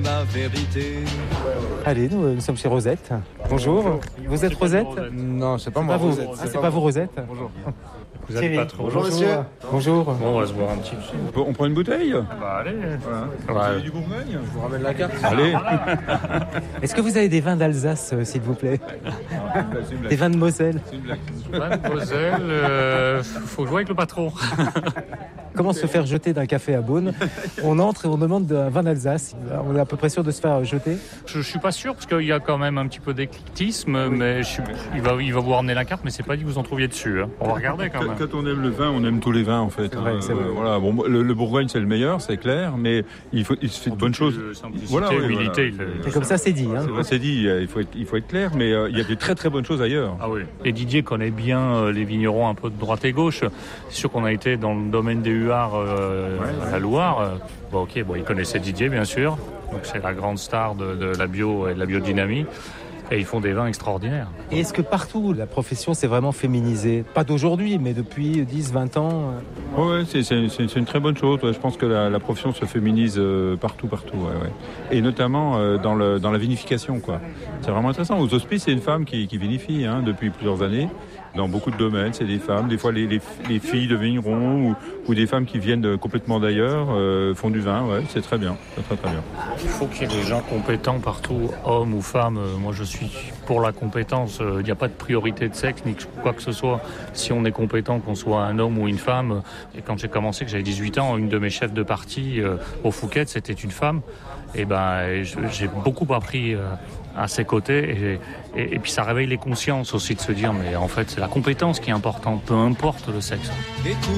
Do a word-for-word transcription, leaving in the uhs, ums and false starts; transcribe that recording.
ma vérité. Allez, nous, nous sommes chez Rosette. Bonjour. Bonjour. Vous êtes Rosette ? Non, c'est pas c'est moi. Pas vous. Rosette, Ah, c'est, c'est pas, pas vous, Rosette ? Bonjour. Vous n'êtes pas trop. Bonjour, monsieur. Bonjour. Bon, on va se boire un petit peu. On prend une bouteille ? Bah, allez. Voilà. Ouais. Du Bourgogne ? Je vous ramène la carte. Allez. Est-ce que vous avez des vins d'Alsace, euh, s'il vous plaît ? Des vins de Moselle ? Van Moselle, euh, faut jouer avec le patron. Comment se faire jeter d'un café à Beaune ? On entre et on demande un vin d'Alsace. On est à peu près sûr de se faire jeter. Je, je suis pas sûr parce qu'il y a quand même un petit peu d'éclectisme, oui. mais je suis, il va, il va vous ramener la carte, mais c'est pas dit que vous en trouviez dessus. Hein. On va regarder quand même. Quand, quand on aime le vin, on aime tous les vins en fait. C'est vrai, hein. c'est vrai. Euh, voilà. Bon, le, le Bourgogne c'est le meilleur, c'est clair, mais il faut, il se fait de bonnes choses. Simplicité, Voilà, oui, humilité. voilà. Il, C'est comme ça, c'est dit. Hein. C'est vrai, c'est dit. Il faut être, il faut être clair, mais euh, il y a des très très bonnes choses ailleurs. Ah oui. Et Didier connaît bien euh, les vignerons un peu de droite et gauche. C'est sûr qu'on a été dans le domaine des huards euh, ouais, à la Loire. Euh, bon, ok, bon, il connaissait Didier bien sûr. Donc c'est la grande star de, de la bio et de la biodynamie. Et ils font des vins extraordinaires. Et est-ce que partout, la profession s'est vraiment féminisée ? Pas d'aujourd'hui, mais depuis dix, vingt ans. Oui, ouais, c'est, c'est, c'est une très bonne chose. Ouais. Je pense que la, la profession se féminise euh, partout, partout. Ouais, ouais. Et notamment euh, dans, le, dans la vinification, quoi. C'est vraiment intéressant. Aux hospices, c'est une femme qui, qui vinifie hein, depuis plusieurs années. Dans beaucoup de domaines, c'est des femmes. Des fois, les, les, les filles de vignerons ou, ou des femmes qui viennent de, complètement d'ailleurs euh, font du vin. Ouais, c'est très bien. C'est très, très bien. Il faut qu'il y ait des gens compétents partout, hommes ou femmes. Moi, je suis pour la compétence. Il n'y a pas de priorité de sexe ni quoi que ce soit. Si on est compétent, qu'on soit un homme ou une femme. Et quand j'ai commencé, que j'avais dix-huit ans, une de mes chefs de parti euh, au Fouquet, c'était une femme. Et ben, j'ai beaucoup appris euh, à ses côtés. Et, et, et puis, ça réveille les consciences aussi de se dire, mais en fait, c'est la compétence qui est importante, peu importe le sexe.